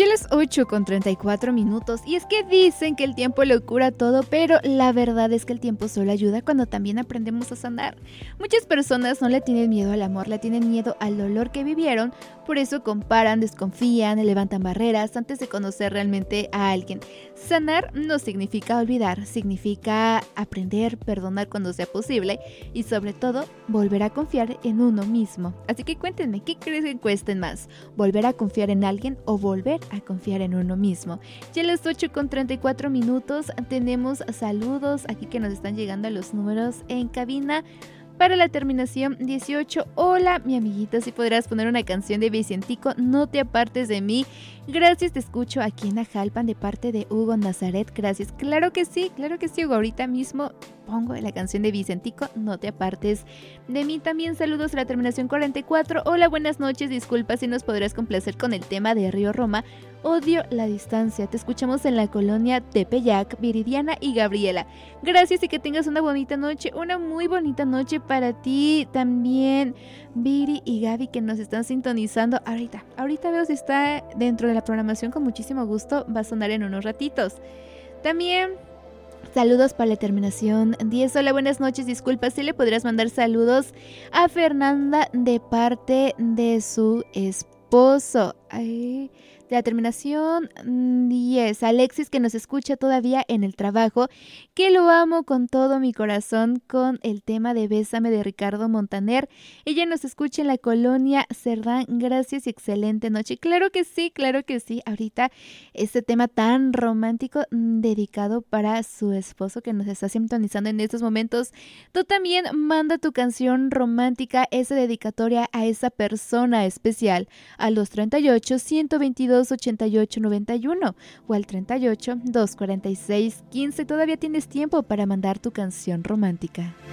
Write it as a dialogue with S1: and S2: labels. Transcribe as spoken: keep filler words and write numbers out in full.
S1: las ocho con treinta y cuatro minutos y es que dicen que el tiempo lo cura todo, pero la verdad es que el tiempo solo ayuda cuando también aprendemos a sanar. Muchas personas no le tienen miedo al amor, le tienen miedo al dolor que vivieron, por eso comparan, desconfían, levantan barreras antes de conocer realmente a alguien. Sanar no significa olvidar, significa aprender, perdonar cuando sea posible y sobre todo volver a confiar en uno mismo. Así que cuéntenme, ¿qué creen que cuesten más? ¿Volver a confiar en alguien o volver a confiar en uno mismo? Ya a las ocho con treinta y cuatro minutos tenemos saludos aquí que nos están llegando a los números en cabina. Para la terminación dieciocho, hola mi amiguita, si podrás poner una canción de Vicentico, No te apartes de mí. Gracias, te escucho aquí en Ajalpan de parte de Hugo Nazaret, gracias. Claro que sí, claro que sí, Hugo, ahorita mismo pongo la canción de Vicentico, No te apartes de mí. También saludos a la terminación cuarenta y cuatro, hola, buenas noches, disculpa si nos podrás complacer con el tema de Río Roma. Odio la distancia. Te escuchamos en la colonia Tepeyac, Viridiana y Gabriela. Gracias y que tengas una bonita noche, una muy bonita noche para ti también, Viri y Gaby, que nos están sintonizando ahorita. Ahorita veo si está dentro de la programación, con muchísimo gusto va a sonar en unos ratitos. También saludos para la terminación diez. Hola, buenas noches, disculpa, si le podrías mandar saludos a Fernanda de parte de su esposo. Ay, de la terminación diez, Alexis, que nos escucha todavía en el trabajo, que lo amo con todo mi corazón con el tema de Bésame de Ricardo Montaner. Ella nos escucha en la colonia Cerdán, gracias y excelente noche. Claro que sí, claro que sí, ahorita este tema tan romántico mmm, dedicado para su esposo que nos está sintonizando en estos momentos. Tú también manda tu canción romántica, esa dedicatoria a esa persona especial, a los treinta y ocho, ciento veintidós, ochenta y ocho, noventa y uno o al treinta y ocho, doscientos cuarenta y seis, quince. Todavía tienes tiempo para mandar tu canción romántica.